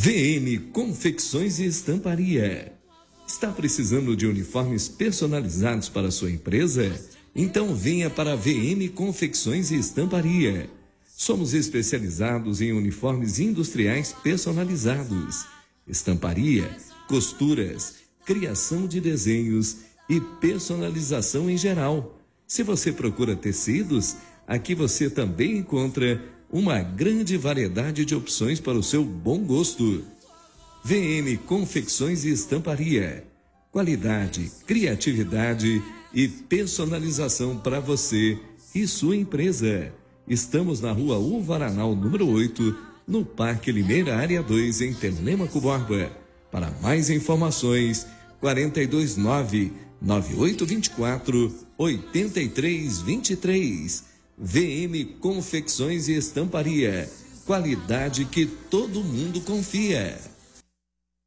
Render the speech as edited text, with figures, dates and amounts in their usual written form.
VM Confecções e Estamparia. Está precisando de uniformes personalizados para sua empresa? Então venha para a VM Confecções e Estamparia. Somos especializados em uniformes industriais personalizados, estamparia, costuras, criação de desenhos e personalização em geral. Se você procura tecidos, aqui você também encontra uma grande variedade de opções para o seu bom gosto. VM Confecções e Estamparia. Qualidade, criatividade e personalização para você e sua empresa. Estamos na Rua Uvaranal, número 8, no Parque Limeira, área 2, em Telêmaco Borba. Para mais informações, 429-9824-8323. VM Confecções e Estamparia. Qualidade que todo mundo confia.